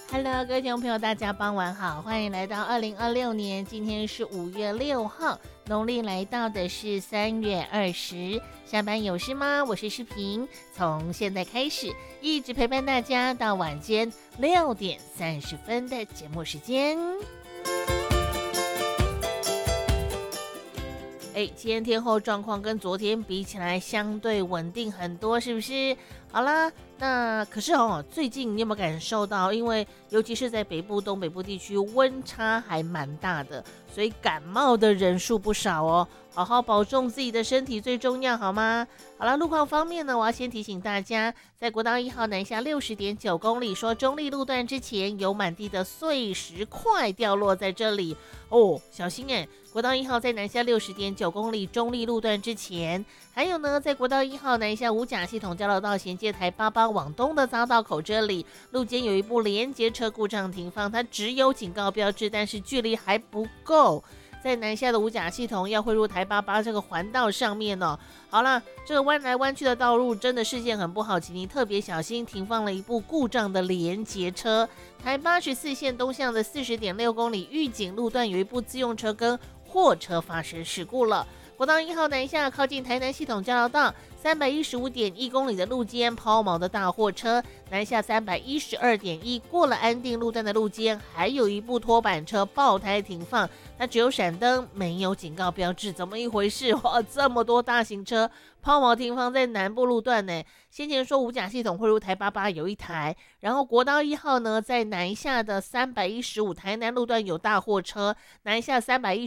Hello，各位听众朋友，大家傍晚好，欢迎来到2026年，今天是5月6号，农历来到的是3月20。下班有事吗？我是诗萍，从现在开始一直陪伴大家到晚间6点30分的节目时间。今天天候状况跟昨天比起来相对稳定很多，是不是？好啦，那可是最近你有没有感受到，因为尤其是在北部、东北部地区温差还蛮大的，所以感冒的人数不少哦。好好保重自己的身体最重要，好吗？好了，路况方面呢，我要先提醒大家，在国道1号南下60.9公里，说中立路段之前有满地的碎石块掉落在这里哦，小心国道1号在南下60.9公里中立路段之前，还有呢，在国道1号南下五甲系统交流道衔接台88往东的匝道口这里，路肩有一部连接车故障停放，它只有警告标志，但是距离还不够。在南下的五甲系统要汇入台88这个环道上面哦。好了，这个弯来弯去的道路真的视线很不好，请您特别小心，停放了一部故障的连结车。台84线东向的40.6公里预警路段有一部自用车跟货车发生事故了。国道1号南下靠近台南系统交流道315.1公里的路肩抛锚的大货车，南下312.1过了安定路段的路肩，还有一部拖板车爆胎停放，它只有闪灯没有警告标志，怎么一回事？哇，这么多大型车抛锚停放在南部路段呢？先前说五甲系统汇入台88有一台，然后国道1号呢在南下的315台南路段有大货车，南下315